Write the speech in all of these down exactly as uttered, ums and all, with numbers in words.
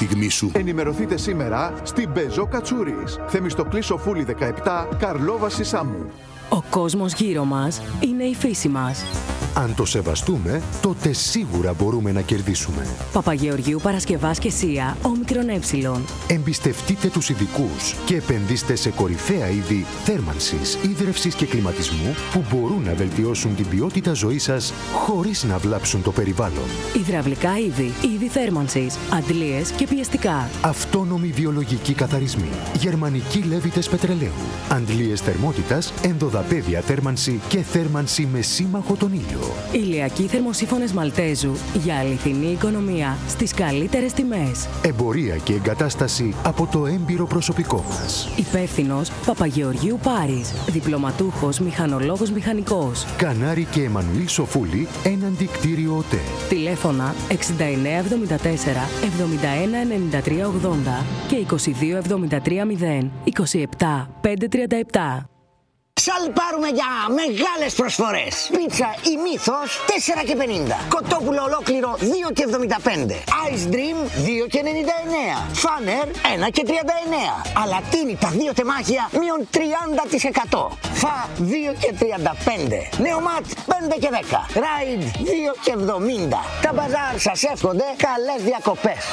στιγμή σου. Ενημερωθείτε σήμερα στην Peugeot Κατσούρης. Θεμιστοκλή Σοφούλη δεκαεπτά, Καρλόβαση Σάμου. Ο κόσμος γύρω μας είναι η φύση μας. Αν το σεβαστούμε, τότε σίγουρα μπορούμε να κερδίσουμε. Παπαγεωργίου Παρασκευάς και Σία, όμικρον ε. Εμπιστευτείτε τους ειδικούς και επενδύστε σε κορυφαία είδη θέρμανσης, ίδρευσης και κλιματισμού που μπορούν να βελτιώσουν την ποιότητα ζωής σας χωρίς να βλάψουν το περιβάλλον. Υδραυλικά είδη, είδη θέρμανσης, αντλίες και πιεστικά. Αυτόνομοι βιολογικοί καθαρισμοί, γερμανικοί λέβητες πετρελαίου, αντλίες θερμότητας, ενδοδαπέδια θέρμανση και θέρμανση με σύμμαχο τον ήλιο. Ηλιακοί θερμοσύφωνες Μαλτέζου για αληθινή οικονομία στις καλύτερες τιμές. Εμπορία και εγκατάσταση από το έμπειρο προσωπικό μας. Υπεύθυνος Παπαγεωργίου Πάρης. Διπλωματούχος μηχανολόγος μηχανικός. Κανάρη και Εμμανουήλ Σοφούλη, έναντι κτίριο ΟΤΕ. Τηλέφωνα εξήντα εννέα εβδομήντα τέσσερα εβδομήντα ένα ενενήντα τρία ογδόντα και είκοσι δύο εβδομήντα τρία μηδέν είκοσι επτά πεντακόσια τριάντα επτά. Σαλπάρουμε για μεγάλες προσφορές. Πίτσα η Μύθος τέσσερα και πενήντα. Κοτόπουλο ολόκληρο δύο και εβδομήντα πέντε. Ice Dream δύο και ενενήντα εννέα. Φάνερ ένα και τριάντα εννέα. Αλατίνη τα δύο τεμάχια μείον τριάντα τοις εκατό. Φα δύο και τριάντα πέντε. Νεομάτ πέντε και δέκα. Ράιντ δύο και εβδομήντα. Τα μπαζάρ σας εύχονται καλές διακοπές.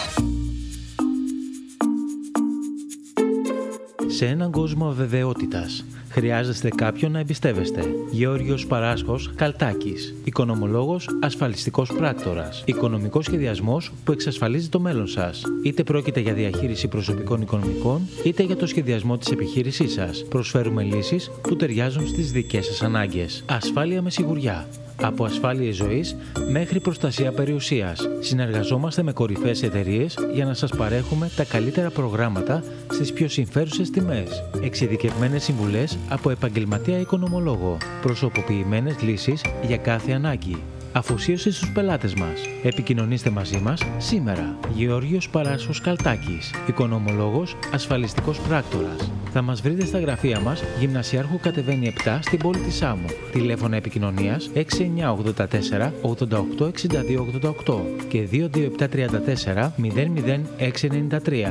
Σε έναν κόσμο αβεβαιότητας, χρειάζεστε κάποιον να εμπιστεύεστε. Γεώργιος Παράσχος Καλτάκης. Οικονομολόγος, ασφαλιστικός πράκτορας. Οικονομικός σχεδιασμός που εξασφαλίζει το μέλλον σας. Είτε πρόκειται για διαχείριση προσωπικών οικονομικών, είτε για το σχεδιασμό της επιχείρησής σας. Προσφέρουμε λύσεις που ταιριάζουν στις δικές σας ανάγκες. Ασφάλεια με σιγουριά. Από ασφάλειες ζωής μέχρι προστασία περιουσίας. Συνεργαζόμαστε με κορυφαίες εταιρείες για να σας παρέχουμε τα καλύτερα προγράμματα στις πιο συμφέρουσες τιμές. Εξειδικευμένες συμβουλές από επαγγελματία οικονομολόγο. Προσωποποιημένες λύσεις για κάθε ανάγκη. Αφοσίωση στους πελάτες μας. Επικοινωνήστε μαζί μας σήμερα. Γεώργιος Παράσχος Καλτάκης. Οικονομολόγος, ασφαλιστικός πράκτορας. Θα μας βρείτε στα γραφεία μας, Γυμνασιάρχου κατεβαίνει επτά στην πόλη της Σάμου. Τηλέφωνα επικοινωνίας έξι εννιά ογδόντα τέσσερα ογδόντα οκτώ εξήντα δύο ογδόντα οκτώ και δύο δύο επτά τρία τέσσερα μηδέν μηδέν έξι εννιά τρία.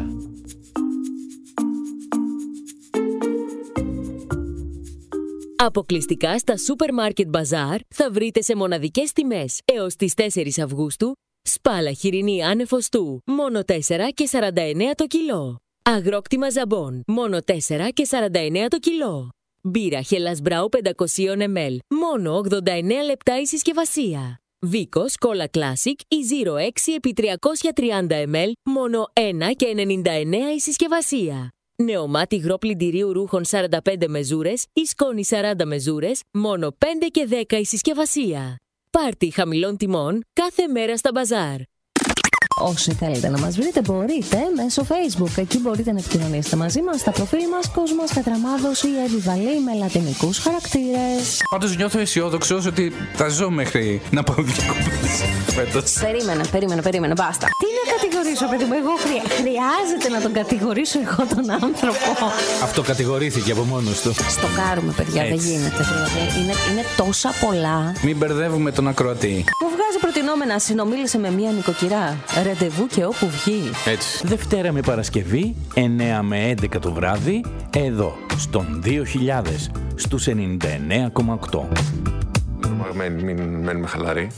Αποκλειστικά στα Supermarket Bazaar θα βρείτε σε μοναδικές τιμές έως τις τέσσερις Αυγούστου σπάλα χοιρινή άνεφοστού μόνο τέσσερα και σαράντα εννέα το κιλό. Αγρόκτημα ζαμπόν μόνο τέσσερα και σαράντα εννέα το κιλό. Μπύρα Hellas Brau πεντακόσια μιλιλίτρα μόνο ογδόντα εννέα λεπτά η συσκευασία. Βίκος Cola Classic η Zero έξι επί τριακόσια τριάντα μιλιλίτρα μόνο ένα και ενενήντα εννέα η συσκευασία. Νεομάτι υγρό πλυντηρίου ρούχων σαράντα πέντε μεζούρες ή σκόνη σαράντα μεζούρες, μόνο πέντε και δέκα η συσκευασία. Πάρτι χαμηλών τιμών κάθε μέρα στα μπαζάρ. Όσοι θέλετε να μας βρείτε μπορείτε μέσω Facebook. Εκεί μπορείτε να επικοινωνήσετε μαζί μας στα προφίλ μας Κόσμος Κατραμάδος ή Εύη Βαλή με λατινικούς χαρακτήρες. Πάντως νιώθω αισιόδοξος ότι θα ζω μέχρι να πάω διακοπές φέτος. Περίμενε, περίμενε, περίμενε, μπάστα. Τι να κατηγορήσω, παιδί μου, εγώ χρεια... χρειάζεται να τον κατηγορήσω εγώ τον άνθρωπο. Αυτό κατηγορήθηκε από μόνος του. Στο κάρουμε, παιδιά, έτσι. Δεν γίνεται. Δηλαδή, είναι, είναι τόσα πολλά. Μην μπερδεύουμε τον ακροατή. Μου βγάζει προτινόμενα, συνομίλησε με μία νοικοκυρά. Ραντεβού και όπου βγει. Έτσι. Δευτέρα με Παρασκευή, εννέα με έντεκα το βράδυ, εδώ, στον δύο χιλιάδες, στους ενενήντα εννέα κόμμα οκτώ. Μην, μην μένουμε χαλαροί.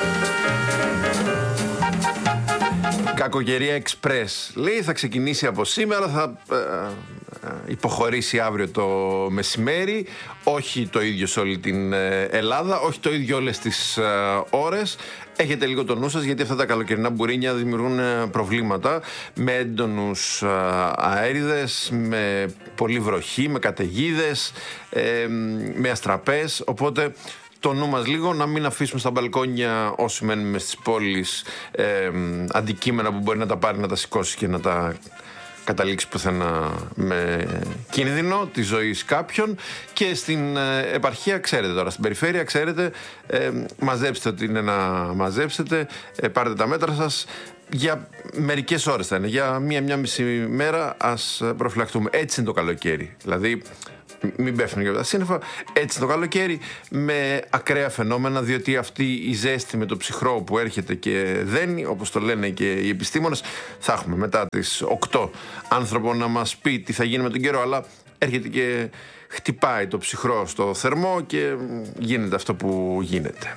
Κακοκαιρία Express. Λέει θα ξεκινήσει από σήμερα, θα ε, ε, υποχωρήσει αύριο το μεσημέρι. Όχι το ίδιο σε όλη την Ελλάδα, όχι το ίδιο όλες τις ε, ώρες. Έχετε λίγο το νου σας, γιατί αυτά τα καλοκαιρινά μπουρίνια δημιουργούν προβλήματα με έντονους αέριδες, με πολλή βροχή, με καταιγίδες, ε, με αστραπές. Οπότε το νου μας λίγο να μην αφήσουμε στα μπαλκόνια όσοι μένουμε στις πόλεις ε, αντικείμενα που μπορεί να τα πάρει, να τα σηκώσει και να τα καταλήξει πουθενά με κίνδυνο της ζωής κάποιον. Και στην ε, επαρχία, ξέρετε τώρα, στην περιφέρεια, ξέρετε, ε, μαζέψτε ό,τι είναι να μαζέψετε, ε, πάρτε τα μέτρα σας. για μερικές ώρες θα είναι. Για μία-μία μισή μέρα ας προφυλαχτούμε. Έτσι είναι το καλοκαίρι. Δηλαδή, μην πέφτουν για τα σύννεφα. Έτσι είναι το καλοκαίρι, με ακραία φαινόμενα, διότι αυτή η ζέστη με το ψυχρό που έρχεται και δένει, όπως το λένε και οι επιστήμονες, θα έχουμε μετά τις οκτώ άνθρωπο να μας πει τι θα γίνει με τον καιρό, αλλά έρχεται και χτυπάει το ψυχρό στο θερμό και γίνεται αυτό που γίνεται.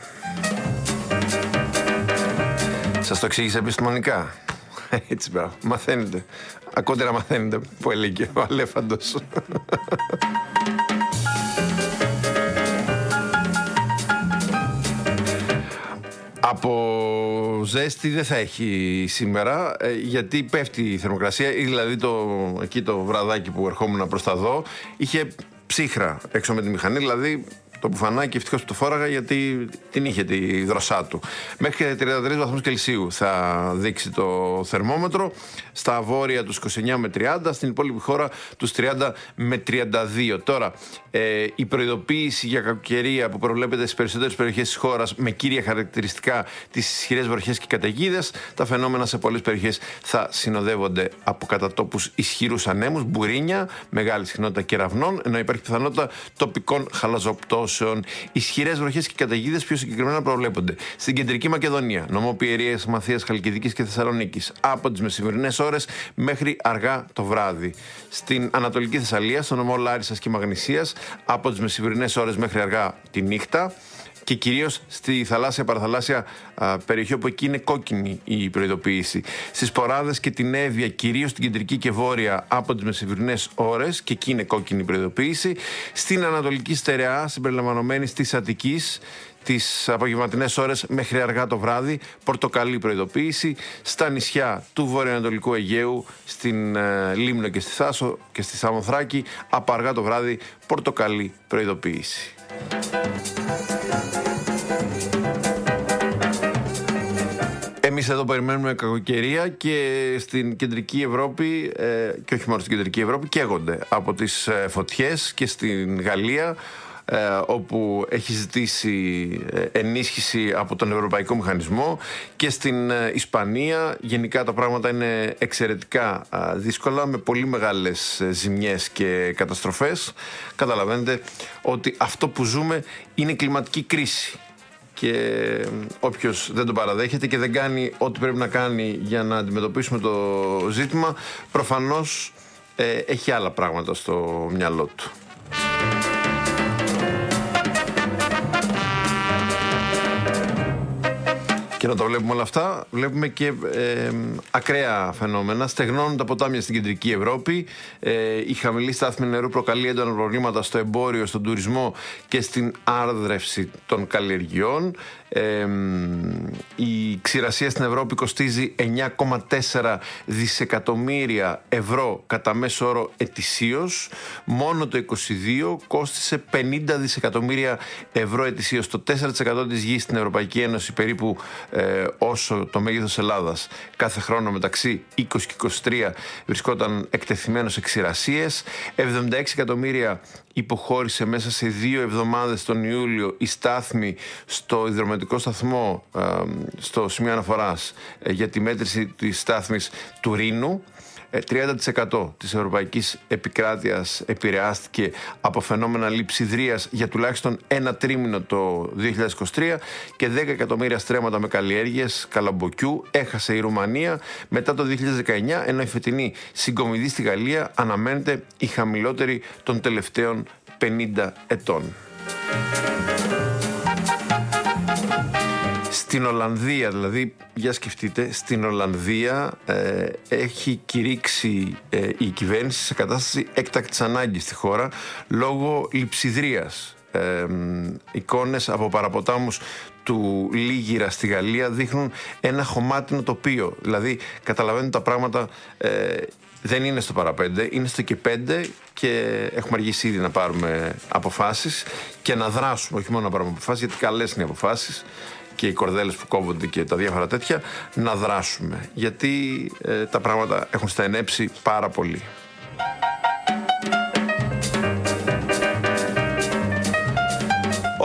Σας το εξήγησα επιστημονικά. Έτσι μπράβο, μαθαίνετε. Ακούτε να μαθαίνετε, που έλεγε ο Αλέφαντος. Από ζέστη δεν θα έχει σήμερα, γιατί πέφτει η θερμοκρασία, δηλαδή το, εκεί το βραδάκι που ερχόμουν προς τα δω είχε ψύχρα έξω με τη μηχανή, δηλαδή το μπουφανάκι ευτυχώς που το φόραγα, γιατί την είχε τη δροσά του. Μέχρι και τριάντα τρεις βαθμούς Κελσίου θα δείξει το θερμόμετρο. Στα βόρεια τους είκοσι εννιά με τριάντα, στην υπόλοιπη χώρα τους τριάντα με τριάντα δύο. Τώρα, ε, η προειδοποίηση για κακοκαιρία που προβλέπεται στις περισσότερες περιοχές της χώρας, με κύρια χαρακτηριστικά τις ισχυρές βροχές και καταιγίδες, τα φαινόμενα σε πολλές περιοχές θα συνοδεύονται από κατά τόπους ισχυρούς ανέμους, μπουρίνια, μεγάλη συχνότητα κεραυνών, ενώ υπάρχει πιθανότητα τοπικών χαλαζοπτώσεων. Ισχυρές βροχές και καταιγίδες πιο συγκεκριμένα προβλέπονται στην Κεντρική Μακεδονία, νομό Πιερίας, Μαθίας, Χαλκιδικής και Θεσσαλονίκης, από τις μεσημερινές ώρες μέχρι αργά το βράδυ. Στην Ανατολική Θεσσαλία, στο νομό Λάρισσας και Μαγνησίας, από τις μεσημερινές ώρες μέχρι αργά τη νύχτα. Και κυρίως στη θαλάσσια παραθαλάσσια α, περιοχή, όπου εκεί είναι κόκκινη η προειδοποίηση. Στις Ποράδες και την Εύβοια, κυρίως στην κεντρική και βόρεια, από τις μεσημερινές ώρες, και εκεί είναι κόκκινη η προειδοποίηση. Στην Ανατολική Στερεά, συμπεριλαμβανομένη της Αττικής, τις απογευματινές ώρες μέχρι αργά το βράδυ, πορτοκαλί προειδοποίηση. Στα νησιά του βορειοανατολικού Αιγαίου, στην ε, Λίμνο και στη Θάσο και στη Σαμοθράκη, από αργά το βράδυ, πορτοκαλί προειδοποίηση. Εμείς εδώ περιμένουμε κακοκαιρία, και στην Κεντρική Ευρώπη, ε, και όχι μόνο στην Κεντρική Ευρώπη, καίγονται από τις ε, φωτιές, και στην Γαλλία, ε, όπου έχει ζητήσει ε, ενίσχυση από τον Ευρωπαϊκό Μηχανισμό, και στην ε, Ισπανία. Γενικά τα πράγματα είναι εξαιρετικά ε, δύσκολα, με πολύ μεγάλες ε, ζημιές και καταστροφές. Καταλαβαίνετε ότι αυτό που ζούμε είναι κλιματική κρίση. Και όποιος δεν το παραδέχεται και δεν κάνει ό,τι πρέπει να κάνει για να αντιμετωπίσουμε το ζήτημα, προφανώς ε, έχει άλλα πράγματα στο μυαλό του. Και να το βλέπουμε όλα αυτά, βλέπουμε και ε, ακραία φαινόμενα. Στεγνώνουν τα ποτάμια στην Κεντρική Ευρώπη. Ε, η χαμηλή στάθμη νερού προκαλεί έντονα προβλήματα στο εμπόριο, στον τουρισμό και στην άρδρευση των καλλιεργειών. Ε, η ξηρασία στην Ευρώπη κοστίζει εννιά κόμμα τέσσερα δισεκατομμύρια ευρώ κατά μέσο όρο ετησίως. Μόνο το είκοσι δύο κόστισε πενήντα δισεκατομμύρια ευρώ ετησίως. Το τέσσερα τοις εκατό της γης στην Ευρωπαϊκή Ένωση, περίπου ε, όσο το μέγεθος Ελλάδας, κάθε χρόνο μεταξύ είκοσι και είκοσι τρία βρισκόταν εκτεθειμένο σε ξηρασίες. εβδομήντα έξι εκατομμύρια υποχώρησε μέσα σε δύο εβδομάδες τον Ιούλιο η στάθμη στο υδρομετρικό σταθμό, ε, στο σημείο αναφοράς, ε, για τη μέτρηση της στάθμης του Ρήνου. τριάντα τοις εκατό της ευρωπαϊκής επικράτειας επηρεάστηκε από φαινόμενα λειψιδρίας για τουλάχιστον ένα τρίμηνο το δύο χιλιάδες είκοσι τρία, και δέκα εκατομμύρια στρέμματα με καλλιέργειες καλαμποκιού έχασε η Ρουμανία μετά το δύο χιλιάδες δεκαεννιά, ενώ η φετινή συγκομιδή στη Γαλλία αναμένεται η χαμηλότερη των τελευταίων πενήντα ετών. Στην Ολλανδία, δηλαδή, για σκεφτείτε, στην Ολλανδία ε, έχει κηρύξει ε, η κυβέρνηση σε κατάσταση έκτακτης ανάγκης στη χώρα λόγω λειψιδρίας. Ε, εικόνες από παραποτάμους του Λίγυρα στη Γαλλία δείχνουν ένα χωμάτινο τοπίο. Δηλαδή, καταλαβαίνετε, τα πράγματα ε, δεν είναι στο παραπέντε, είναι στο και πέντε, και έχουμε αργήσει ήδη να πάρουμε αποφάσεις και να δράσουμε, όχι μόνο να πάρουμε αποφάσεις, γιατί καλές είναι οι αποφάσεις και οι κορδέλες που κόβονται και τα διάφορα τέτοια, να δράσουμε, γιατί ε, τα πράγματα έχουν στενέψει πάρα πολύ.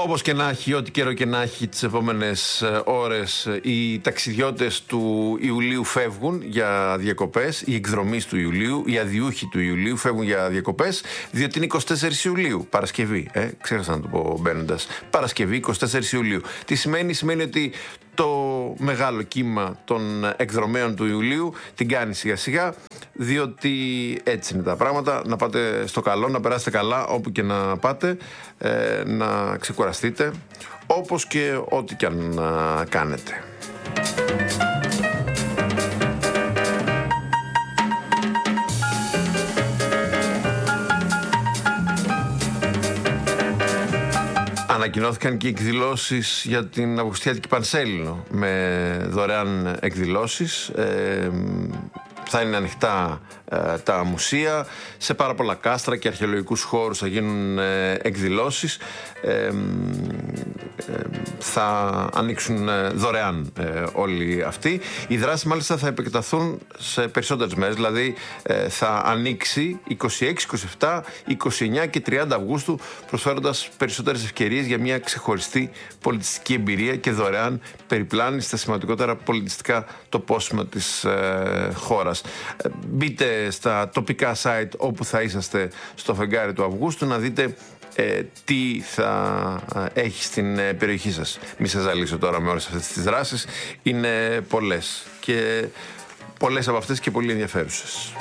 Όπως και να έχει, ό,τι καιρό και να έχει τις επόμενες ώρες, οι ταξιδιώτες του Ιουλίου φεύγουν για διακοπές, οι εκδρομείς του Ιουλίου, οι αδιούχοι του Ιουλίου φεύγουν για διακοπές, διότι είναι εικοστή τέταρτη Ιουλίου, Παρασκευή, ε, ξέχασα να το πω μπαίνοντας, Παρασκευή εικοστή τέταρτη Ιουλίου. Τι σημαίνει? Σημαίνει ότι το μεγάλο κύμα των εκδρομέων του Ιουλίου την κάνει σιγά σιγά, διότι έτσι είναι τα πράγματα. Να πάτε στο καλό, να περάσετε καλά όπου και να πάτε, ε, να ξεκουραστείτε, όπως και ό,τι και αν α, κάνετε. Ανακοινώθηκαν και εκδηλώσεις για την Αυγουστιάτικη Πανσέλινο με δωρεάν εκδηλώσεις. Ε, θα είναι ανοιχτά ε, τα μουσεία, σε πάρα πολλά κάστρα και αρχαιολογικούς χώρους θα γίνουν ε, εκδηλώσεις. Ε, ε, θα ανοίξουν ε, δωρεάν ε, όλοι αυτοί. Οι δράσεις μάλιστα θα επεκταθούν σε περισσότερες μέρες, δηλαδή ε, θα ανοίξει είκοσι έξι, είκοσι επτά, είκοσι εννιά και τριάντα Αυγούστου, προσφέροντας περισσότερες ευκαιρίες για μια ξεχωριστή πολιτιστική εμπειρία και δωρεάν περιπλάνηση στα σημαντικότερα πολιτιστικά τοπόσημα της ε, χώρας. Ε, μπείτε στα τοπικά site όπου θα είσαστε στο φεγγάρι του Αυγούστου να δείτε ε, τι θα ε, έχει στην ε, περιοχή σας. Μη σας ζαλίσω τώρα με όλες αυτές τις δράσεις. Είναι πολλές και πολλές από αυτές και πολύ ενδιαφέρουσες.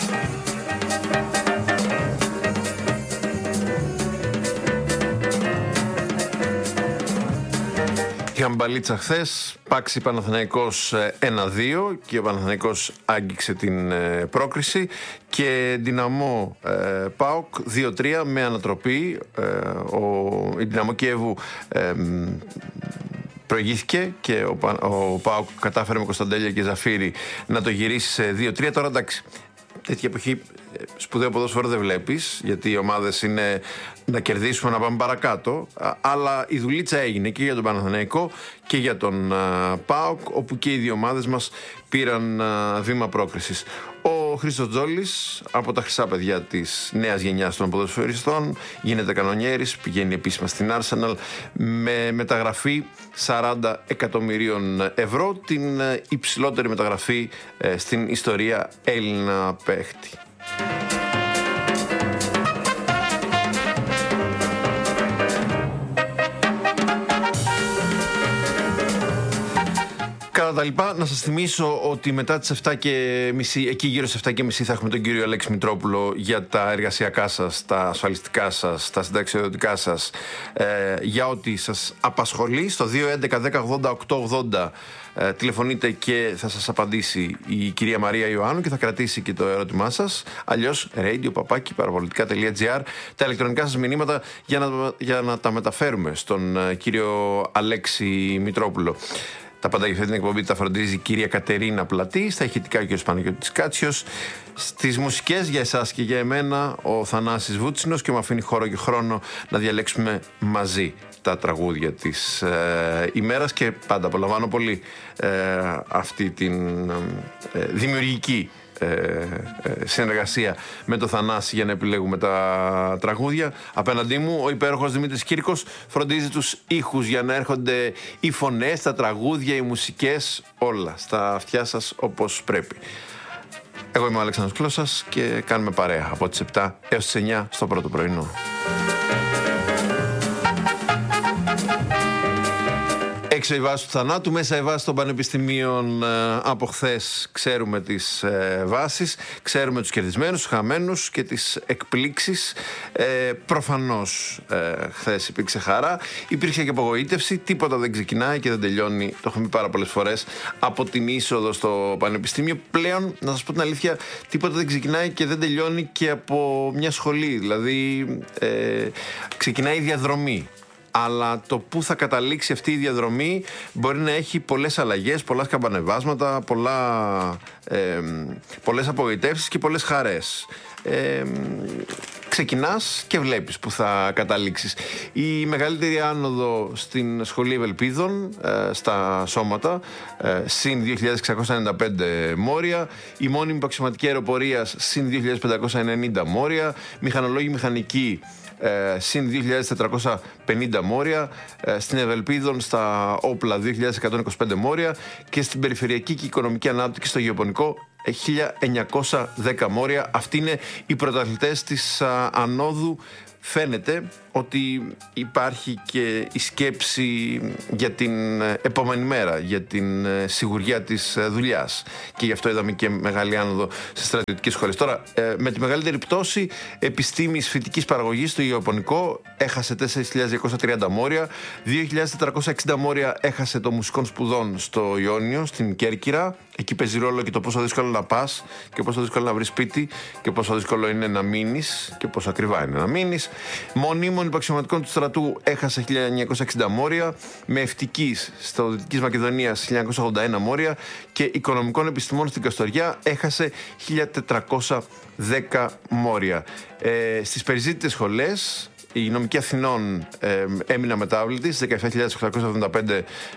Είχαμε μπαλίτσα χθες, Πάξι Παναθηναϊκός ένα δύο και ο Παναθηναϊκός άγγιξε την ε, πρόκριση, και Δυναμό ε, ΠΑΟΚ δύο τρία με ανατροπή. Ε, ο, η Δυναμό Κιέβου ε, προηγήθηκε και ο, ο ΠΑΟΚ κατάφερε με Κωνσταντέλια και Ζαφύρι να το γυρίσει σε δύο τρία. Τώρα εντάξει, τέτοια εποχή σπουδαίο ποδόσφαιρο δεν βλέπεις, γιατί οι ομάδες είναι να κερδίσουμε, να πάμε παρακάτω, αλλά η δουλίτσα έγινε και για τον Παναθηναϊκό και για τον ΠΑΟΚ, όπου και οι δύο ομάδες μας πήραν βήμα πρόκρισης. Ο Χρήστος Τζόλης, από τα χρυσά παιδιά της νέας γενιάς των ποδοσφαιριστών, γίνεται κανονιέρης, πηγαίνει επίσημα στην Arsenal με μεταγραφή σαράντα εκατομμυρίων ευρώ, την υψηλότερη μεταγραφή στην ιστορία Έλληνα παίχτη. Κατά τα λοιπά, να σας θυμίσω ότι μετά τις επτά και μισή, εκεί γύρω στις επτά και μισή θα έχουμε τον κύριο Αλέξη Μητρόπουλο για τα εργασιακά σας, τα ασφαλιστικά σας, τα συνταξιοδοτικά σας, ε, για ό,τι σας απασχολεί. Στο δύο έντεκα δέκα ογδόντα οκτώ ογδόντα ε, τηλεφωνείτε και θα σας απαντήσει η κυρία Μαρία Ιωάννου και θα κρατήσει και το ερώτημά σας. Αλλιώς radio παπάκι παραπολιτικά τελεία τζι άρ, τα ηλεκτρονικά σας μηνύματα για να, για να τα μεταφέρουμε στον ε, κύριο Αλέξη Μητρόπουλο. Τα πάντα για αυτή την εκπομπή τα φροντίζει η κυρία Κατερίνα Πλατή, στα ηχητικά και ο Σπαναγιώτης Κάτσιος, στις μουσικές για εσάς και για εμένα ο Θανάσης Βούτσινος, και μου αφήνει χώρο και χρόνο να διαλέξουμε μαζί τα τραγούδια της ε, ημέρας, και πάντα απολαμβάνω πολύ ε, αυτή την ε, δημιουργική Ε, ε, συνεργασία με το Θανάση για να επιλέγουμε τα τραγούδια. Απέναντί μου ο υπέροχος Δημήτρης Κύρκος φροντίζει τους ήχους για να έρχονται οι φωνές, τα τραγούδια, οι μουσικές, όλα στα αυτιά σας όπως πρέπει. Εγώ είμαι ο Αλέξανδρος Κλώσσας και κάνουμε παρέα από τις επτά έως τις εννιά στο πρώτο πρωινό. Έξω η βάση του θανάτου, μέσα η βάση των πανεπιστημίων. Από χθες ξέρουμε τις ε, βάσεις, ξέρουμε τους κερδισμένους, τους χαμένους και τις εκπλήξεις. Ε, προφανώς ε, χθες υπήρξε χαρά, υπήρξε και απογοήτευση, τίποτα δεν ξεκινάει και δεν τελειώνει, το έχουμε πει πάρα πολλές φορές, από την είσοδο στο πανεπιστήμιο. Πλέον, να σας πω την αλήθεια, τίποτα δεν ξεκινάει και δεν τελειώνει και από μια σχολή, δηλαδή ε, ξεκινάει η διαδρομή. Αλλά το που θα καταλήξει αυτή η διαδρομή μπορεί να έχει πολλές αλλαγές, πολλά σκαμπανεβάσματα, πολλά, ε, πολλές απογοητεύσεις και πολλές χαρές. Ε, ξεκινάς και βλέπεις που θα καταλήξεις. Η μεγαλύτερη άνοδο στην Σχολή Ευελπίδων ε, στα σώματα, ε, συν δύο χιλιάδες εξακόσια ενενήντα πέντε μόρια, η μόνιμη υπαξιωματική αεροπορίας συν δύο χιλιάδες πεντακόσια ενενήντα μόρια, μηχανολόγοι μηχανικοί Ε, συν δύο χιλιάδες τετρακόσια πενήντα μόρια, ε, στην Ευελπίδων στα όπλα δύο χιλιάδες εκατόν είκοσι πέντε μόρια και στην περιφερειακή και οικονομική ανάπτυξη στο γεωπονικό ε, χίλια εννιακόσια δέκα μόρια. Αυτοί είναι οι πρωταθλητές της α, ανόδου. Φαίνεται ότι υπάρχει και η σκέψη για την επόμενη μέρα, για την σιγουριά της δουλειάς. Και γι' αυτό είδαμε και μεγάλη άνοδο στις στρατιωτικές σχολές. Τώρα, με τη μεγαλύτερη πτώση, επιστήμης φυτικής παραγωγής στο γεωπονικό έχασε τέσσερις χιλιάδες διακόσια τριάντα μόρια, δύο χιλιάδες τετρακόσια εξήντα μόρια έχασε το μουσικών σπουδών στο Ιόνιο, στην Κέρκυρα. Εκεί παίζει ρόλο και το πόσο δύσκολο να πας και πόσο δύσκολο να βρεις σπίτι και πόσο δύσκολο είναι να μείνεις και πόσο ακριβά είναι να μείνεις. Μονίμων υπαξιωματικών του στρατού έχασε χίλια εννιακόσια εξήντα μόρια, με ευτικής στο Δυτικής Μακεδονίας χίλια εννιακόσια ογδόντα ένα μόρια και οικονομικών επιστημών στην Καστοριά έχασε χίλια τετρακόσια δέκα μόρια. Ε, στις περιζήτητες σχολές η νομική Αθηνών ε, έμεινε αμετάβλητη στις δεκαεπτά χιλιάδες οκτακόσια εβδομήντα πέντε,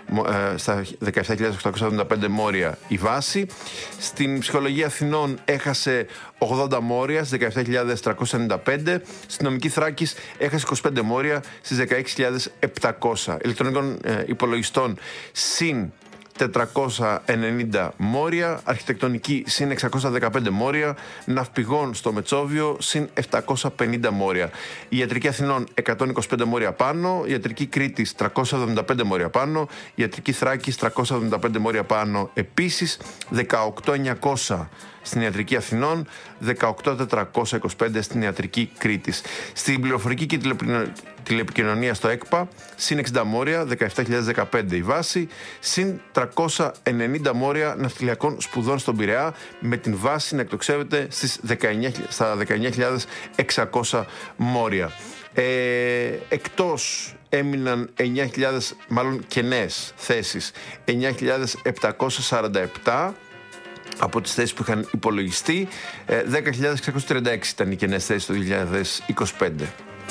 ε, στα δεκαεπτά χιλιάδες οκτακόσια εβδομήντα πέντε μόρια η βάση. Στην ψυχολογία Αθηνών έχασε ογδόντα μόρια στις δεκαεπτά χιλιάδες τριακόσια ενενήντα πέντε. Στην νομική Θράκης έχασε είκοσι πέντε μόρια στις δεκαέξι χιλιάδες επτακόσια. Ηλεκτρονικών ε, υπολογιστών συν τετρακόσια ενενήντα μόρια, αρχιτεκτονική συν εξακόσια δεκαπέντε μόρια, ναυπηγών στο Μετσόβιο συν επτακόσια πενήντα μόρια. Η ιατρική Αθηνών εκατόν είκοσι πέντε μόρια πάνω, η ιατρική Κρήτης τριακόσια εβδομήντα πέντε μόρια πάνω, η ιατρική Θράκης τριακόσια εβδομήντα πέντε μόρια πάνω επίσης, δεκαοκτώ χιλιάδες εννιακόσια στην ιατρική Αθηνών, δεκαοκτώ χιλιάδες τετρακόσια είκοσι πέντε στην ιατρική Κρήτης. Στην πληροφορική και τηλεπικοινωνία στο ΕΚΠΑ, συν εξήντα μόρια, δεκαεπτά χιλιάδες δεκαπέντε η βάση, συν τριακόσια ενενήντα μόρια ναυτιλιακών σπουδών στον Πειραιά, με την βάση να εκτοξεύεται στις δεκαεννιά, στα δεκαεννιά χιλιάδες εξακόσια μόρια. Ε, εκτός έμειναν εννιά χιλιάδες, μάλλον κενές θέσεις, εννιά χιλιάδες επτακόσια σαράντα επτά από τις θέσεις που είχαν υπολογιστεί, δέκα χιλιάδες εξακόσια τριάντα έξι ήταν οι κενές θέσεις το δύο χιλιάδες είκοσι πέντε.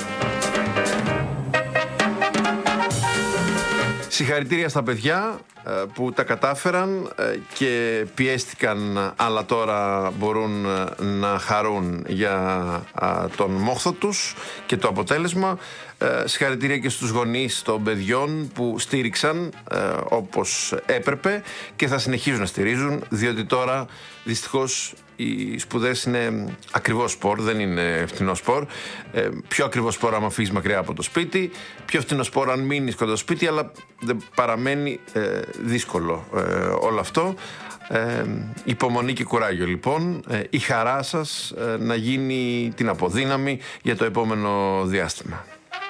Συγχαρητήρια στα παιδιά που τα κατάφεραν και πιέστηκαν, αλλά τώρα μπορούν να χαρούν για τον μόχθο τους και το αποτέλεσμα. Συγχαρητήρια και στους γονείς των παιδιών που στήριξαν όπως έπρεπε και θα συνεχίζουν να στηρίζουν, διότι τώρα δυστυχώς οι σπουδές είναι ακριβό σπορ, δεν είναι φτηνό σπορ. Ε, πιο ακριβό σπορ άμα φύγεις μακριά από το σπίτι, πιο φτηνό σπορ αν μείνεις κοντά στο σπίτι, αλλά δεν παραμένει ε, δύσκολο ε, όλο αυτό. Ε, υπομονή και κουράγιο λοιπόν, ε, η χαρά σας ε, να γίνει την αποδύναμη για το επόμενο διάστημα.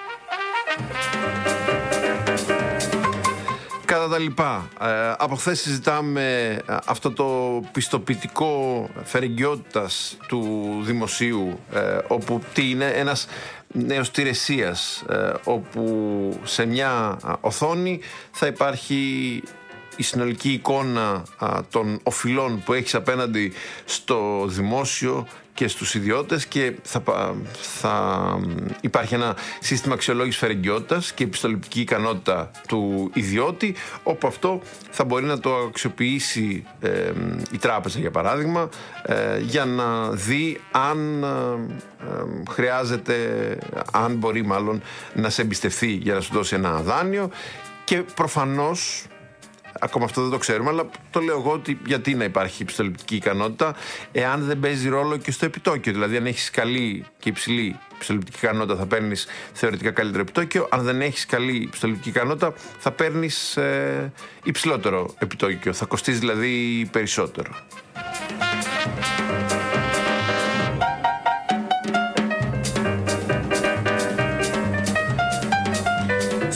Κατά τα λοιπά, ε, από χθες συζητάμε αυτό το πιστοποιητικό φερεγγιότητας του δημοσίου, ε, όπου τι είναι ένας νέος τηρεσίας, ε, όπου σε μια οθόνη θα υπάρχει η συνολική εικόνα α, των οφειλών που έχεις απέναντι στο δημόσιο και στους ιδιώτες και θα, θα υπάρχει ένα σύστημα αξιολόγησης φερεγγιότητας και επιστοληπτική ικανότητα του ιδιώτη, όπου αυτό θα μπορεί να το αξιοποιήσει ε, η τράπεζα για παράδειγμα, ε, για να δει αν ε, χρειάζεται, αν μπορεί μάλλον να σε εμπιστευτεί για να σου δώσει ένα δάνειο. Και προφανώς, ακόμα αυτό δεν το ξέρουμε, αλλά το λέω εγώ ότι γιατί να υπάρχει επιστοληπτική ικανότητα εάν δεν παίζει ρόλο και στο επιτόκιο. Δηλαδή, αν έχεις καλή και υψηλή επιστοληπτική ικανότητα, θα παίρνεις θεωρητικά καλύτερο επιτόκιο. Αν δεν έχεις καλή επιστοληπτική ικανότητα, θα παίρνεις ε, υψηλότερο επιτόκιο. Θα κοστίζει δηλαδή περισσότερο.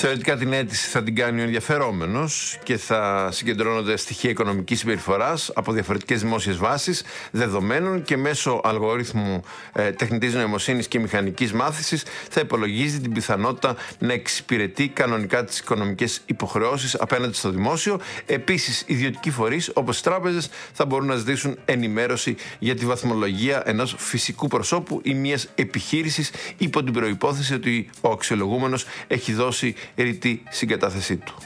Θεωρητικά την αίτηση θα την κάνει ο ενδιαφερόμενος και θα συγκεντρώνονται στοιχεία οικονομικής συμπεριφοράς από διαφορετικές δημόσιες βάσεις δεδομένων και μέσω αλγορίθμου ε, τεχνητής νοημοσύνης και μηχανικής μάθησης θα υπολογίζει την πιθανότητα να εξυπηρετεί κανονικά τις οικονομικές υποχρεώσεις απέναντι στο δημόσιο. Επίσης, ιδιωτικοί φορείς όπως οι τράπεζες θα μπορούν να ζητήσουν ενημέρωση για τη βαθμολογία ενός φυσικού προσώπου ή μιας επιχείρησης υπό την προϋπόθεση ότι ο αξιολογούμενος έχει δώσει ρητή συγκατάθεσή του.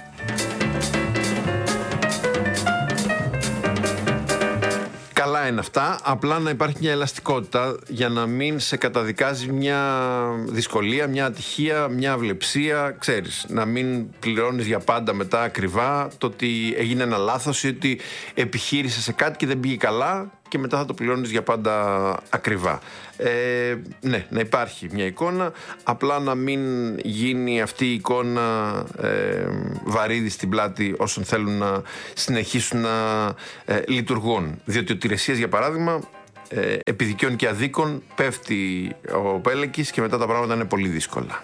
Καλά είναι αυτά, απλά να υπάρχει μια ελαστικότητα για να μην σε καταδικάζει μια δυσκολία, μια ατυχία, μια αυλεψία, ξέρεις, να μην πληρώνεις για πάντα μετά ακριβά το ότι έγινε ένα λάθος ή ότι επιχείρησες σε κάτι και δεν πήγε καλά και μετά θα το πληρώνεις για πάντα ακριβά. Ε, ναι, να υπάρχει μια εικόνα, απλά να μην γίνει αυτή η εικόνα ε, βαρύδι στην πλάτη όσων θέλουν να συνεχίσουν να ε, λειτουργούν. Διότι ο Τηρεσίας, για παράδειγμα, ε, επί δικαίων και αδίκων πέφτει ο Πέλεκης και μετά τα πράγματα είναι πολύ δύσκολα.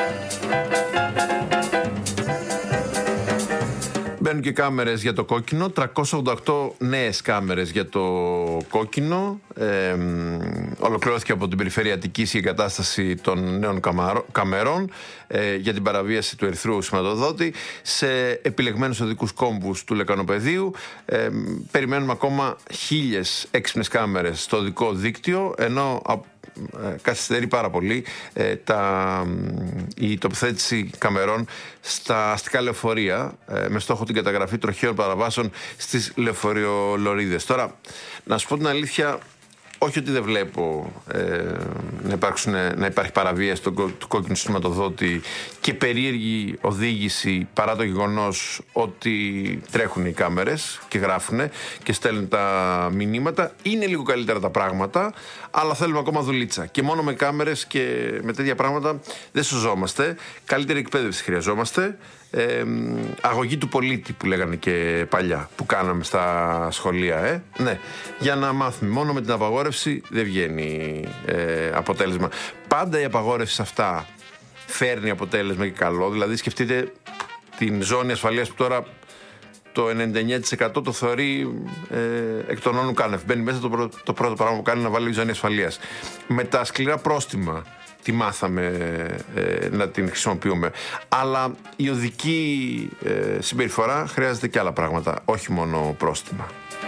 Μπαίνουν και κάμερες για το κόκκινο, τριακόσιες ογδόντα οκτώ νέες κάμερες για το κόκκινο. Ε, ολοκληρώθηκε από την Περιφέρεια Αττικής η εγκατάσταση των νέων καμερών ε, για την παραβίαση του ερυθρού σηματοδότη σε επιλεγμένους οδικούς κόμβους του Λεκανοπεδίου. Ε, περιμένουμε ακόμα χίλιες έξυπνες κάμερες στο οδικό δίκτυο, ενώ καθυστερεί πάρα πολύ ε, τα, η τοποθέτηση καμερών στα αστικά λεωφορεία ε, με στόχο την καταγραφή τροχαίων παραβάσεων στις λεωφορειολωρίδες. Τώρα, να σου πω την αλήθεια, όχι ότι δεν βλέπω ε, να, υπάρξουν, να υπάρχει παραβίαση του, του κόκκινου σηματοδότη και περίεργη οδήγηση παρά το γεγονός ότι τρέχουν οι κάμερες και γράφουν και στέλνουν τα μηνύματα. Είναι λίγο καλύτερα τα πράγματα, αλλά θέλουμε ακόμα δουλίτσα. Και μόνο με κάμερες και με τέτοια πράγματα δεν σωζόμαστε. Καλύτερη εκπαίδευση χρειαζόμαστε. Ε, αγωγή του πολίτη που λέγανε και παλιά, που κάναμε στα σχολεία, ε. Ναι, για να μάθουμε. Μόνο με την απαγόρευση δεν βγαίνει ε, αποτέλεσμα. Πάντα η απαγόρευση σε αυτά φέρνει αποτέλεσμα και καλό. Δηλαδή σκεφτείτε την ζώνη ασφαλείας που τώρα το ενενήντα εννέα τοις εκατό το θεωρεί ε, εκ των όνων κάνευ. Μπαίνει μέσα, το, πρω, το πρώτο πράγμα που κάνει να βάλει ζώνη ασφαλείας. Με τα σκληρά πρόστιμα τη μάθαμε ε, να την χρησιμοποιούμε. Αλλά η οδική ε, συμπεριφορά χρειάζεται και άλλα πράγματα, όχι μόνο πρόστιμα.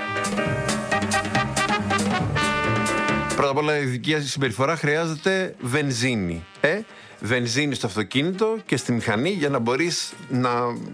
Πρώτα απ' όλα η οδική συμπεριφορά χρειάζεται βενζίνη. Ε? Βενζίνη στο αυτοκίνητο και στη μηχανή για να μπορείς να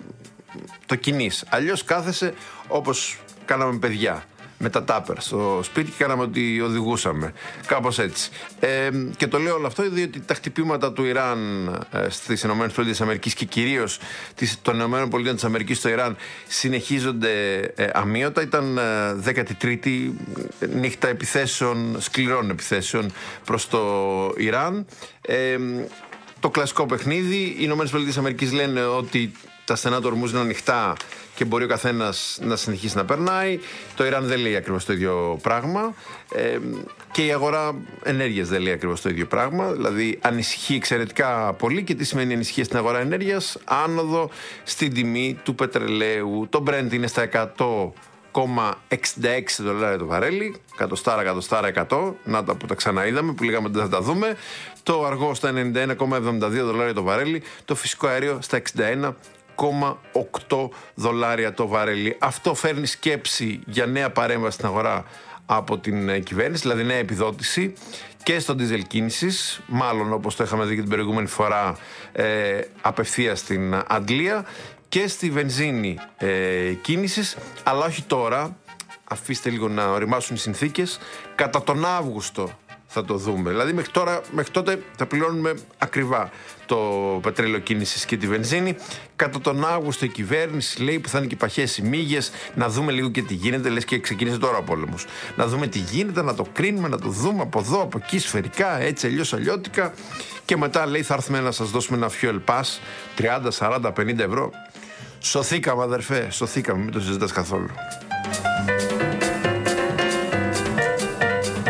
το κινείς. Αλλιώς κάθεσαι όπως κάναμε παιδιά, με τα τάπερ στο σπίτι και κάναμε ότι οδηγούσαμε. Κάπως έτσι. Ε, και το λέω όλο αυτό διότι τα χτυπήματα του Ιράν ε, στις ΗΠΑ και κυρίως των ΗΠΑ στο Ιράν συνεχίζονται ε, αμείωτα. Ήταν ε, δέκατη τρίτη νύχτα επιθέσεων, σκληρών επιθέσεων προς το Ιράν. Ε, το κλασικό παιχνίδι. Οι ΗΠΑ λένε ότι τα στενά του ορμούς είναι ανοιχτά και μπορεί ο καθένας να συνεχίσει να περνάει. Το Ιράν δεν λέει ακριβώς το ίδιο πράγμα. Ε, και η αγορά ενέργειας δεν λέει ακριβώς το ίδιο πράγμα. Δηλαδή ανησυχεί εξαιρετικά πολύ. Και τι σημαίνει ανησυχία στην αγορά ενέργειας? Άνοδο στην τιμή του πετρελαίου. Το Brent είναι στα εκατό κόμμα εξήντα έξι δολάρια το βαρέλι. Κατοστάρα, κατοστάρα, εκατό. Να τα που τα ξαναείδαμε, που λέγαμε ότι δεν θα τα δούμε. Το αργό στα ενενήντα ένα κόμμα εβδομήντα δύο δολάρια το βαρέλι. Το φυσικό αέριο στα εξήντα ένα κόμμα οκτώ δολάρια το βαρέλι. Αυτό φέρνει σκέψη για νέα παρέμβαση στην αγορά από την κυβέρνηση, δηλαδή νέα επιδότηση και στο ντίζελ κίνησης, μάλλον όπως το είχαμε δει και την προηγούμενη φορά ε, απευθείας στην Αγγλία, και στη βενζίνη ε, κίνησης, αλλά όχι τώρα, αφήστε λίγο να οριμάσουν οι συνθήκες, κατά τον Αύγουστο θα το δούμε. Δηλαδή μέχρι, τώρα, μέχρι τότε θα πληρώνουμε ακριβά το πετρέλαιο κίνησης και τη βενζίνη. Κατά τον Αύγουστο η κυβέρνηση λέει που θα είναι και παχές οι μύγες, να δούμε λίγο και τι γίνεται, λες και ξεκίνησε τώρα ο πόλεμος. Να δούμε τι γίνεται, να το κρίνουμε, να το δούμε από εδώ, από εκεί, σφαιρικά, έτσι αλλιώς αλλιώτικα. Και μετά λέει θα έρθουμε να σας δώσουμε ένα fuel pass, τριάντα, σαράντα, πενήντα ευρώ. Σωθήκαμε αδερφέ, σωθήκαμε, μην το συζητάς καθόλου.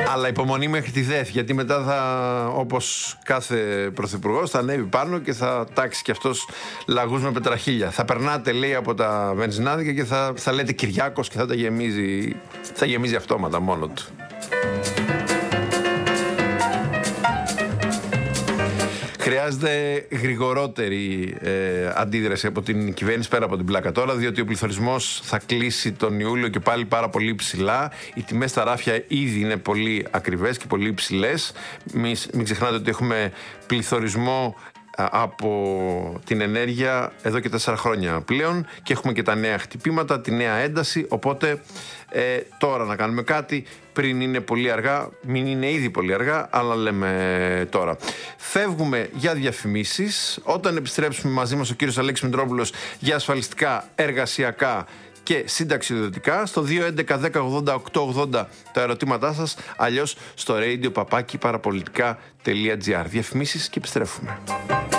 Αλλά υπομονή μέχρι τη ΔΕΘ, γιατί μετά θα, όπως κάθε πρωθυπουργός, θα ανέβει πάνω και θα τάξει κι αυτός λαγούς με πετραχίλια. Θα περνάτε, λέει, από τα βενζινάδικα και θα, θα λέτε Κυριάκος και θα τα γεμίζει, θα γεμίζει αυτόματα μόνο του. Χρειάζεται γρηγορότερη ε, αντίδραση από την κυβέρνηση πέρα από την πλάκα τώρα, διότι ο πληθωρισμός θα κλείσει τον Ιούλιο και πάλι πάρα πολύ ψηλά. Οι τιμές στα ράφια ήδη είναι πολύ ακριβές και πολύ ψηλές. Μην, μην ξεχνάτε ότι έχουμε πληθωρισμό από την ενέργεια εδώ και τέσσερα χρόνια πλέον και έχουμε και τα νέα χτυπήματα, τη νέα ένταση, οπότε ε, τώρα να κάνουμε κάτι πριν είναι πολύ αργά, μην είναι ήδη πολύ αργά, αλλά λέμε τώρα. Φεύγουμε για διαφημίσεις. Όταν επιστρέψουμε, μαζί μας ο κύριος Αλέξης Μητρόπουλος για ασφαλιστικά, εργασιακά και συνταξιοδοτικά. Στο δύο έντεκα δέκα ογδόντα οκτώ ογδόντα τα ερωτήματά σας, αλλιώς στο radio παπάκι παραπολιτικά τελεία τζι άρ. Διαφημίσεις και επιστρέφουμε.